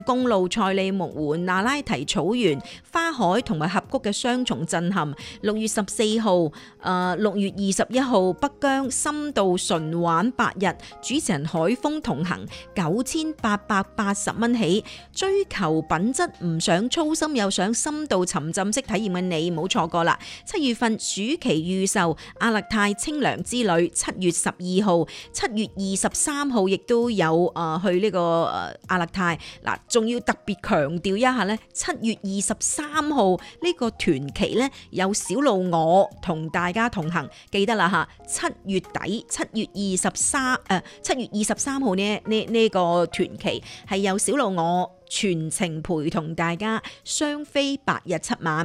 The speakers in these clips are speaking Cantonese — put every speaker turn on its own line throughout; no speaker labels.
公路、賽里木湖、那拉提草原、花海同埋峽谷嘅雙重震撼。6月14號、6月21號，北疆深度純玩8日，主持人海風同行，9880蚊起。追求品質，唔想操心又想深度沉浸式體驗嘅你，冇錯過啦！7月份暑期預售阿勒泰清涼之旅，7月12號、7月23號亦都有去呢個阿勒泰嗱。仲要特別強調一下咧，7月23號呢個團期咧有小路我同大家同行，記得啦嚇。7月底7月23號呢個團期係有小路我全程陪同大家雙飛8日7晚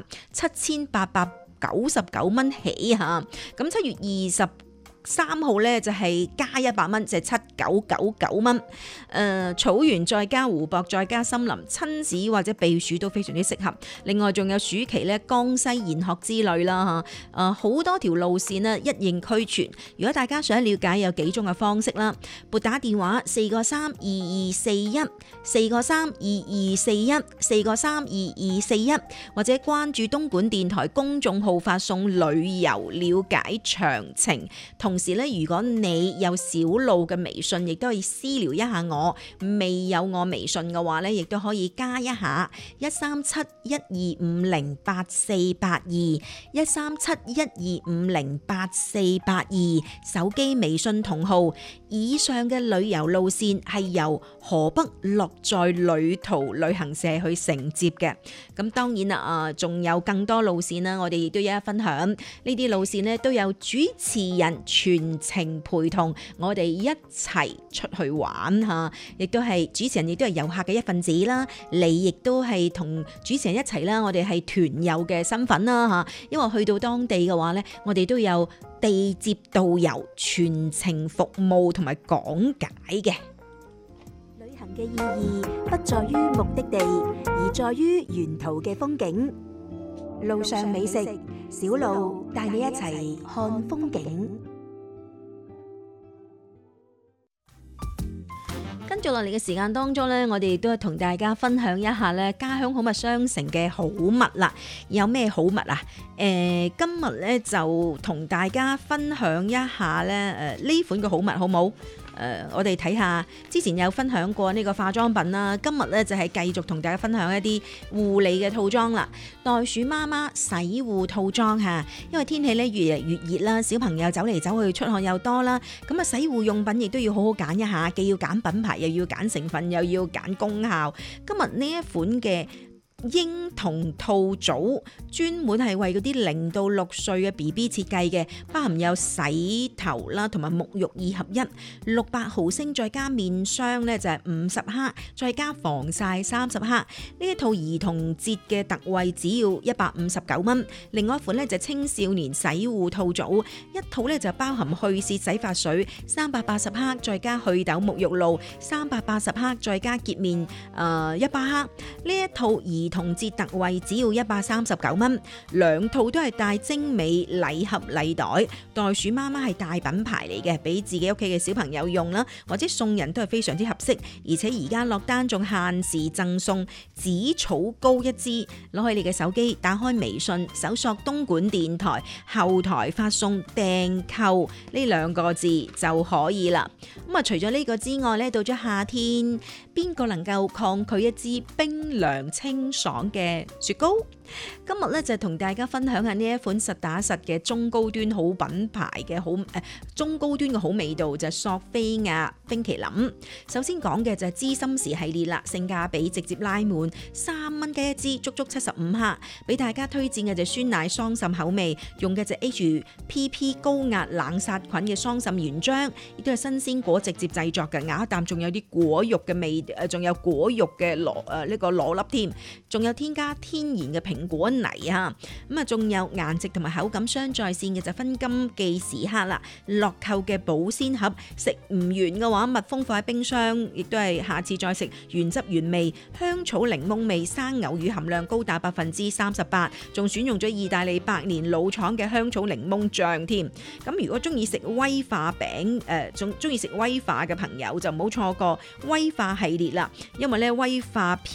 ，7899蚊起嚇。咁7月23號咧就係加100蚊，就係7999蚊。草原再加湖泊再加森林，親子或者避暑都非常之適合。另外仲有暑期咧江西研學之旅啦嚇，好多條路線呢一應俱全。如果大家想了解有幾種嘅方式啦，撥打電話4個32241，4個32241，4個32241，或者關注東莞電台公眾號發送旅遊了解詳情。同時咧，如果你有小路嘅微信，亦都可以私聊一下我。未有我微信嘅話咧，亦都可以加一下13712508482，13712508482，手機微信同號。以上嘅旅遊路線係由河北樂在旅途旅行社去承接嘅。咁當然啦，仲有更多路線啦，我哋亦都有一分享。呢啲路線呢都有主持人全程陪同我哋一齊出去玩嚇，亦都係主持人，亦都係遊客嘅一份子啦。你亦都係同主持人一齊啦，我哋係團友嘅身份啦嚇。因為去到當地嘅話呢，我哋都有地接導遊全程服務同埋講解嘅。
旅行嘅意義不在於目的地，而在於沿途嘅風景。路上美食，小路帶你一齊看風景。
跟住落嚟嘅時間當中呢，我哋亦都係同大家分享一下咧家鄉好物商城嘅好物啦。有咩好物啊？今日咧就同大家分享一下咧呢款嘅好物，好冇？我哋睇下之前有分享過呢個化妝品啦，今日咧就係繼續同大家分享一啲護理嘅套裝啦。袋鼠媽媽洗護套裝嚇，因為天氣咧越嚟越熱啦，小朋友走嚟走去出汗又多啦，咁啊洗護用品亦都要好好揀一下，既要揀品牌，又要揀成分，又要揀功效。今日呢一款嘅嬰童套組專門係為嗰啲0到6歲嘅 BB 設計嘅，包含有洗頭啦同埋沐浴2合1 600毫升，再加面霜咧就係50克，再加防曬30克。呢一套兒童節嘅特惠只要159蚊。另外一款咧就青少年洗護套組，一套咧就包含去屑洗髮水380克，再加祛痘沐浴露380克，再加潔面100克。呢一套兒童節特惠只要139蚊，兩套都係帶精美禮盒禮袋。袋鼠媽媽係大品牌嚟嘅，俾自己屋企嘅小朋友用啦，或者送人都係非常之合適。而且而家落單仲限時贈送紫草膏1支，攞去你嘅手機，打開微信，搜索東莞電台後台發送訂購呢2個字就可以啦。咁啊，除咗呢個之外咧，到咗夏天，邊個能夠抗拒一支冰涼清爽嘅雪糕？今日咧就同大家分享下呢一款實打實嘅中高端好品牌嘅中高端嘅好味道，就係索菲亞冰淇淋。首先講嘅就係知心時系列啦，性價比直接拉滿，3蚊雞一支，足足75克。俾大家推薦嘅就係酸奶桑葚口味，用嘅就係 HPP 高壓冷殺菌嘅桑葚原漿，亦都係新鮮果直接製作嘅，咬一啖仲有啲果肉嘅味，仲有果肉嘅呢個顆粒添，仲有添加天然嘅蘋蘋果泥啊。咁啊，仲有顏值同埋口感相在線嘅就分金記時刻啦。樂扣嘅保鮮盒，食唔完嘅話，密封放喺冰箱，亦都係下次再食，原汁原味，香草檸檬味，生牛乳含量高達38%，仲選用咗意大利百年老廠嘅香草檸檬醬添。咁如果中意食威化餅，仲中意食威化嘅朋友就唔好錯過威化系列啦，因為咧威化